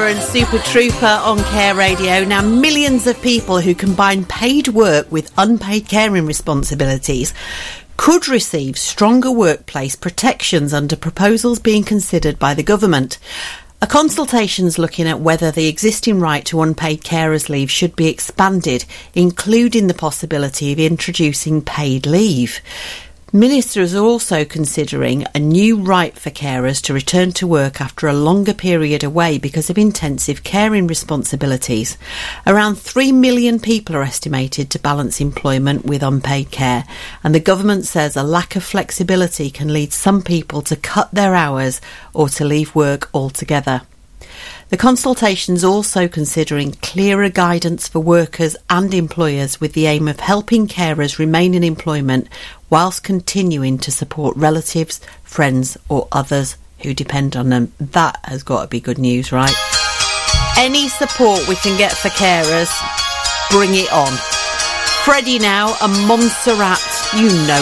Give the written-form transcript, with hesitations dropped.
and Super Trooper on Care Radio. Now, millions of people who combine paid work with unpaid caring responsibilities could receive stronger workplace protections under proposals being considered by the government. A consultation's looking at whether the existing right to unpaid carers leave should be expanded, including the possibility of introducing paid leave. Ministers are also considering a new right for carers to return to work after a longer period away because of intensive caring responsibilities. Around 3 million people are estimated to balance employment with unpaid care, and the government says a lack of flexibility can lead some people to cut their hours or to leave work altogether. The consultation's also considering clearer guidance for workers and employers with the aim of helping carers remain in employment whilst continuing to support relatives, friends or others who depend on them. That has got to be good news, right? Any support we can get for carers, bring it on. Freddie now and Montserrat, you know